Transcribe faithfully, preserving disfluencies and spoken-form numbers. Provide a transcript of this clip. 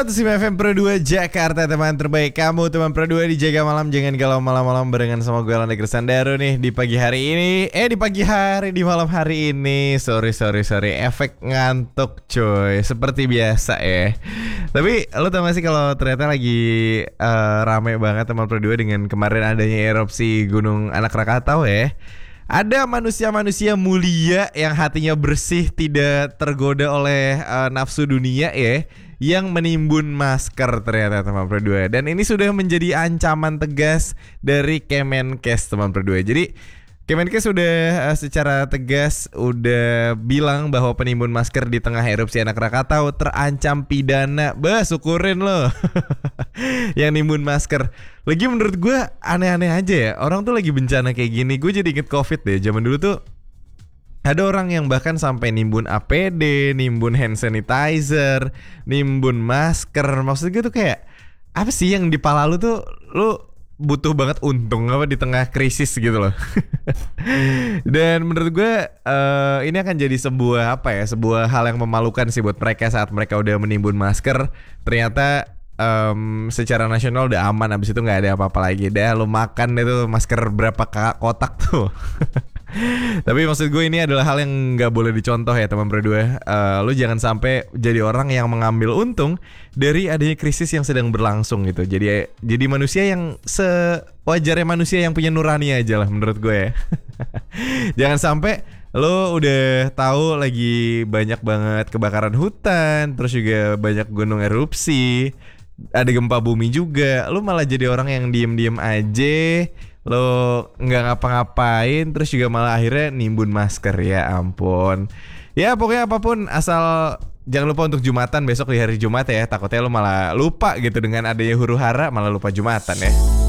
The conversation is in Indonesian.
seratus lima F M Pro dua Jakarta, teman terbaik kamu, teman Pro dua dijaga malam. Jangan galau malam-malam barengan sama gue Landa Kristandaru nih di pagi hari ini. Eh di pagi hari, di malam hari ini. Sorry, sorry, sorry efek ngantuk coy, seperti biasa ya. Tapi lo tau gak sih kalau ternyata lagi uh, rame banget teman Pro dua dengan kemarin adanya erupsi Gunung Anak Rakatau ya. Ada manusia-manusia mulia yang hatinya bersih, tidak tergoda oleh uh, nafsu dunia ya, yang menimbun masker ternyata teman Pro dua. Dan ini sudah menjadi ancaman tegas dari Kemenkes teman Pro dua. Jadi Kemenkes sudah uh, secara tegas udah bilang bahwa penimbun masker di tengah erupsi Anak Rakatau terancam pidana. Bah, syukurin loh. Yang nimbun masker. Lagi menurut gue aneh-aneh aja ya. Orang tuh lagi bencana kayak gini. Gue jadi inget COVID deh. Zaman dulu tuh ada orang yang bahkan sampai nimbun A P D, nimbun hand sanitizer, nimbun masker. Maksud gue tuh kayak, apa sih yang di pala lu tuh lu butuh banget untung apa di tengah krisis gitu loh. Dan menurut gue uh, ini akan jadi sebuah apa ya, sebuah hal yang memalukan sih buat mereka saat mereka udah menimbun masker. Ternyata um, secara nasional udah aman, abis itu nggak ada apa-apa lagi. Dah lu makan itu masker berapa kotak tuh. Tapi maksud gue ini adalah hal yang gak boleh dicontoh ya teman Pro dua. uh, Lu jangan sampai jadi orang yang mengambil untung dari adanya krisis yang sedang berlangsung gitu. Jadi jadi manusia yang sewajarnya manusia yang punya nurani aja lah menurut gue ya. Jangan sampai lo udah tahu lagi banyak banget kebakaran hutan, terus juga banyak gunung erupsi, ada gempa bumi juga, lo malah jadi orang yang diem-diem aja, lo nggak ngapa-ngapain, terus juga malah akhirnya nimbun masker. Ya ampun. Ya pokoknya apapun, asal jangan lupa untuk Jumatan besok di hari Jumat ya. Takutnya lo malah lupa gitu dengan adanya huru hara, malah lupa Jumatan ya.